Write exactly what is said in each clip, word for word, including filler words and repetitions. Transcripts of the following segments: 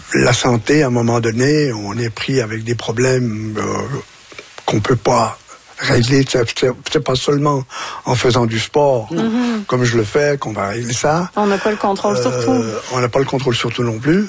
la santé, à un moment donné, on est pris avec des problèmes euh, qu'on peut pas régler. C'est, c'est, c'est pas seulement en faisant du sport, mm-hmm. comme je le fais, qu'on va régler ça. On n'a pas le contrôle euh, sur tout. On n'a pas le contrôle sur tout non plus.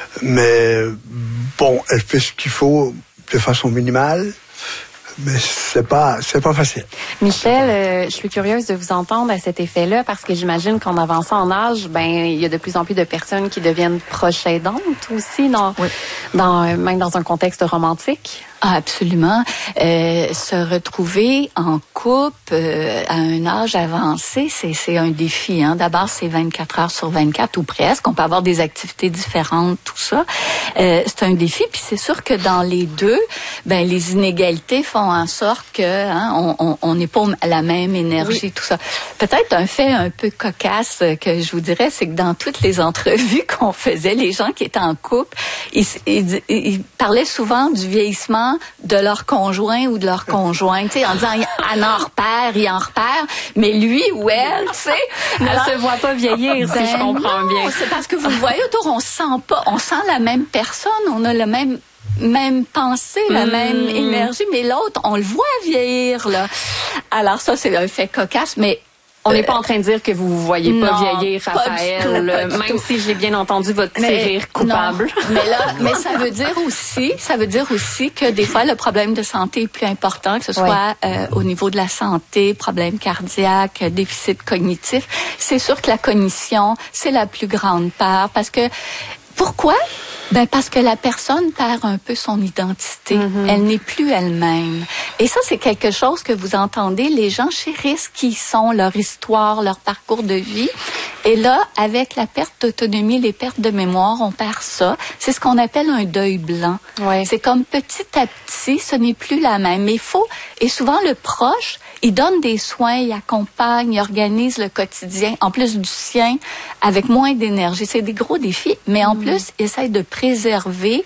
Mais bon, elle fait ce qu'il faut de façon minimale. Mais c'est pas, c'est pas facile. Michel, euh, je suis curieuse de vous entendre à cet effet-là parce que j'imagine qu'en avançant en âge, ben il y a de plus en plus de personnes qui deviennent proches aidantes aussi, dans, oui. dans même dans un contexte romantique. Ah, absolument. Euh, se retrouver en couple euh, à un âge avancé, c'est, c'est un défi. Hein. D'abord, c'est vingt-quatre heures sur vingt-quatre ou presque. On peut avoir des activités différentes, tout ça. Euh, c'est un défi. Puis c'est sûr que dans les deux, ben les inégalités font en sorte que hein, on, on n'est pas à la même énergie, oui. tout ça. Peut-être un fait un peu cocasse que je vous dirais, c'est que dans toutes les entrevues qu'on faisait, les gens qui étaient en couple, ils, ils, ils parlaient souvent du vieillissement de leur conjoint ou de leur conjointe, tu sais, en disant elle en repère, il en repère, mais lui ou elle, tu sais, ne alors, se voit pas vieillir, ben si je comprends non, bien. C'est parce que vous le voyez autour, on sent pas, on sent la même personne, on a le même même pensée, la mmh. même énergie, mais l'autre, on le voit vieillir, là. Alors ça, c'est un fait cocasse, mais on n'est pas en train de dire que vous ne voyez pas non, vieillir, Raphaël, tout, même tout. Si j'ai bien entendu votre petit mais, rire coupable. Non, mais là, mais ça veut dire aussi, ça veut dire aussi que des fois le problème de santé est plus important, que ce soit oui. euh, au niveau de la santé, problème cardiaque, déficit cognitif. C'est sûr que la cognition, c'est la plus grande part, parce que pourquoi? Ben parce que la personne perd un peu son identité. Mm-hmm. Elle n'est plus elle-même. Et ça, c'est quelque chose que vous entendez. Les gens chérissent qui ils sont, leur histoire, leur parcours de vie. Et là, avec la perte d'autonomie, les pertes de mémoire, on perd ça. C'est ce qu'on appelle un deuil blanc. Ouais. C'est comme petit à petit, ce n'est plus la même. Mais il faut, et souvent le proche, il donne des soins, il accompagne, il organise le quotidien, en plus du sien, avec moins d'énergie. C'est des gros défis, mais en mmh. plus, il essaie de préserver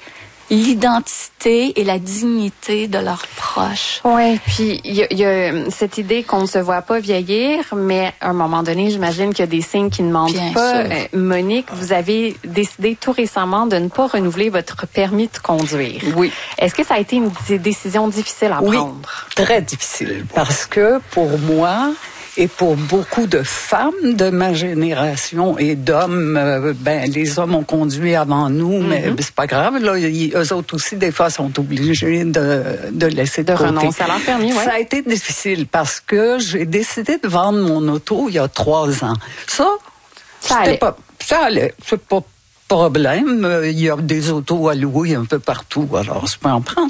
l'identité et la dignité de leurs proches. Oui, puis il y, y a cette idée qu'on ne se voit pas vieillir, mais à un moment donné, j'imagine qu'il y a des signes qui ne mentent Bien pas. Euh, Monique, vous avez décidé tout récemment de ne pas renouveler votre permis de conduire. Oui. Est-ce que ça a été une d- décision difficile à oui, prendre? Très difficile, parce que pour moi, et pour beaucoup de femmes de ma génération et d'hommes, euh, ben les hommes ont conduit avant nous, mm-hmm. mais c'est pas grave. Là, ils, eux autres aussi, des fois, sont obligés de, de laisser de, de côté. renoncer à leur permis. Ouais. Ça a été difficile parce que j'ai décidé de vendre mon auto il y a trois ans. Ça, ça allait. Pas, ça allait. C'est pas problème. Il y a des autos à louer un peu partout, alors je peux en prendre.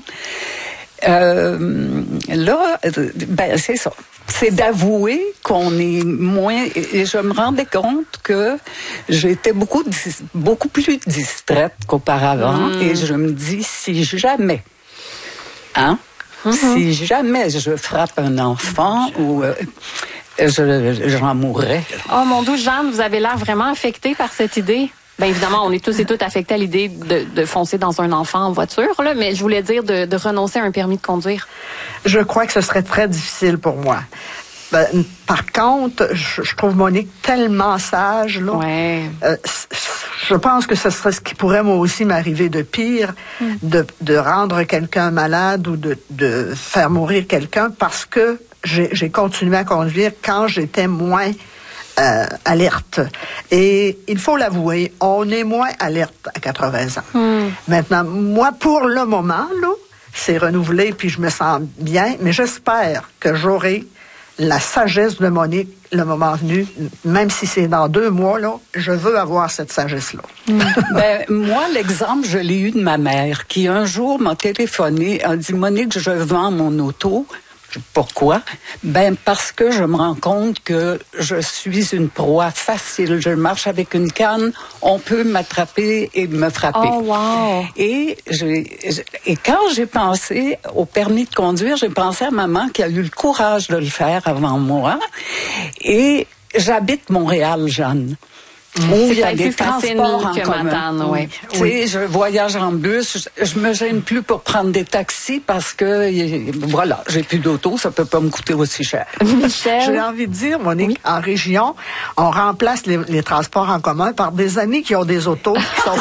Euh, là, ben c'est ça. C'est d'avouer qu'on est moins... Et je me rendais compte que j'étais beaucoup, beaucoup plus distraite qu'auparavant. Mmh. Et je me dis, si jamais, hein, mmh. si jamais je frappe un enfant ou... Euh, je, j'en mourrais. Oh mon Dieu, Jeanne, vous avez l'air vraiment affectée par cette idée. Bien évidemment, on est tous et toutes affectés à l'idée de, de foncer dans un enfant en voiture, là, mais je voulais dire de, de renoncer à un permis de conduire. Je crois que ce serait très difficile pour moi. Ben, par contre, je, je trouve Monique tellement sage, là. Ouais. Euh, je pense que ce serait ce qui pourrait moi aussi m'arriver de pire, mm. de, de rendre quelqu'un malade ou de, de faire mourir quelqu'un parce que j'ai, j'ai continué à conduire quand j'étais moins Euh, alerte. Et il faut l'avouer, on est moins alerte à quatre-vingts ans. Mm. Maintenant, moi, pour le moment, là, c'est renouvelé, puis je me sens bien, mais j'espère que j'aurai la sagesse de Monique le moment venu, même si c'est dans deux mois, là, je veux avoir cette sagesse-là. Mm. ben, moi, l'exemple, je l'ai eu de ma mère, qui un jour m'a téléphoné, a dit, Monique, je vends mon auto. Pourquoi? Ben, parce que je me rends compte que je suis une proie facile. Je marche avec une canne, on peut m'attraper et me frapper. Oh, wow! Et, j'ai, et quand j'ai pensé au permis de conduire, j'ai pensé à maman qui a eu le courage de le faire avant moi. Et j'habite Montréal, Jeanne. Mmh. C'est pas des transports en commun. Matane, oui. Tu sais, je voyage en bus, je, je me gêne plus pour prendre des taxis parce que, voilà, j'ai plus d'auto, ça peut pas me coûter aussi cher. Michel, j'ai envie de dire, Monique, oui. En région, on remplace les, les transports en commun par des amis qui ont des autos qui sont